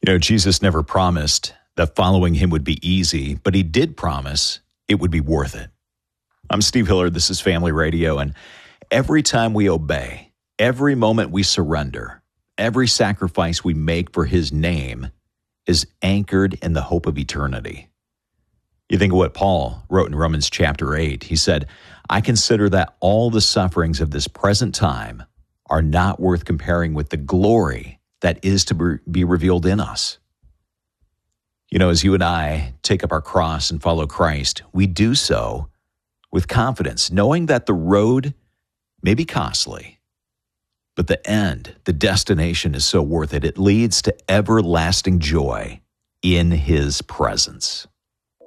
Jesus never promised that following him would be easy, but he did promise it would be worth it. I'm Steve Hillard. This is Family Radio, and every time we obey, every moment we surrender, every sacrifice we make for his name is anchored in the hope of eternity. You think of what Paul wrote in Romans chapter 8. He said, I consider that all the sufferings of this present time are not worth comparing with the glory that is to be revealed in us. As you and I take up our cross and follow Christ, we do so with confidence, knowing that the road may be costly, but the end, the destination is so worth it. It leads to everlasting joy in his presence.